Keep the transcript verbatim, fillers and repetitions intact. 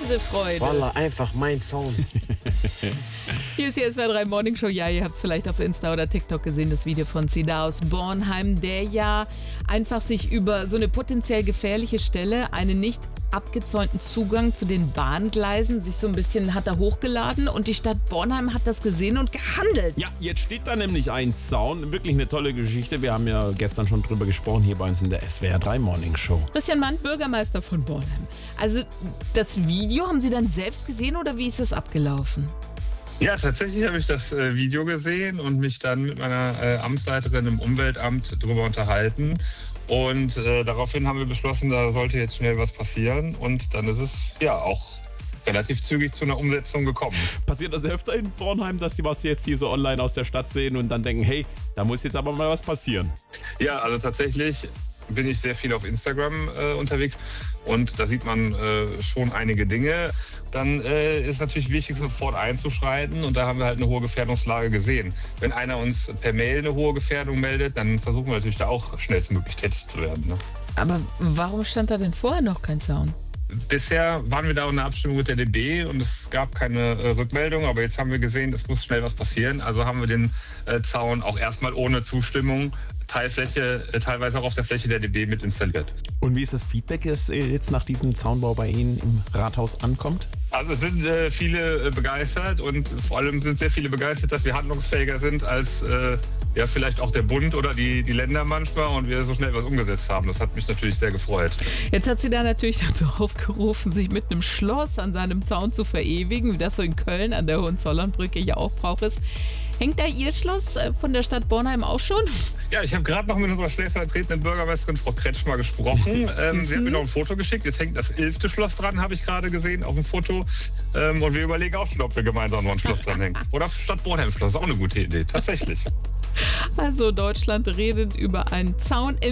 Lesefreude. Voila, einfach mein Sound. Hier ist die S W R drei Morning Show. Ja, ihr habt es vielleicht auf Insta oder TikTok gesehen, das Video von Zidar aus Bornheim, der ja einfach sich über so eine potenziell gefährliche Stelle, einen nicht abgezäunten Zugang zu den Bahngleisen, sich so ein bisschen hat er hochgeladen und die Stadt Bornheim hat das gesehen und gehandelt. Ja, jetzt steht da nämlich ein Zaun. Wirklich eine tolle Geschichte. Wir haben ja gestern schon drüber gesprochen hier bei uns in der S W R drei Morning Show. Christian Mann, Bürgermeister von Bornheim. Also das Video haben Sie dann selbst gesehen oder wie ist das abgelaufen? Ja, tatsächlich habe ich das äh, Video gesehen und mich dann mit meiner äh, Amtsleiterin im Umweltamt darüber unterhalten. Und äh, daraufhin haben wir beschlossen, da sollte jetzt schnell was passieren. Und dann ist es ja auch relativ zügig zu einer Umsetzung gekommen. Passiert das öfter in Bornheim, dass Sie was jetzt hier so online aus der Stadt sehen und dann denken, hey, da muss jetzt aber mal was passieren? Ja, also tatsächlich bin ich sehr viel auf Instagram äh, unterwegs und da sieht man äh, schon einige Dinge. Dann äh, ist natürlich wichtig, sofort einzuschreiten und da haben wir halt eine hohe Gefährdungslage gesehen. Wenn einer uns per Mail eine hohe Gefährdung meldet, dann versuchen wir natürlich da auch schnellstmöglich tätig zu werden. Ne? Aber warum stand da denn vorher noch kein Zaun? Bisher waren wir da in einer Abstimmung mit der D B und es gab keine äh, Rückmeldung, aber jetzt haben wir gesehen, es muss schnell was passieren. Also haben wir den äh, Zaun auch erstmal ohne Zustimmung Teilfläche, äh, teilweise auch auf der Fläche der D B mit installiert. Und wie ist das Feedback, das jetzt nach diesem Zaunbau bei Ihnen im Rathaus ankommt? Also es sind äh, viele äh, begeistert und vor allem sind sehr viele begeistert, dass wir handlungsfähiger sind als äh, ja, vielleicht auch der Bund oder die, die Länder manchmal und wir so schnell was umgesetzt haben. Das hat mich natürlich sehr gefreut. Jetzt hat sie da natürlich dazu aufgerufen, sich mit einem Schloss an seinem Zaun zu verewigen, wie das so in Köln an der Hohenzollernbrücke ja auch Brauch ist. Hängt da Ihr Schloss von der Stadt Bornheim auch schon? Ja, ich habe gerade noch mit unserer stellvertretenden Bürgermeisterin Frau Kretschmer gesprochen. Ähm, sie hat mir noch ein Foto geschickt. Jetzt hängt das elfte Schloss dran, habe ich gerade gesehen auf dem Foto. Ähm, und wir überlegen auch schon, ob wir gemeinsam noch ein Schloss dranhängen. Oder Stadt Bornheim Schloss, ist auch eine gute Idee, tatsächlich. Also Deutschland redet über einen Zaun in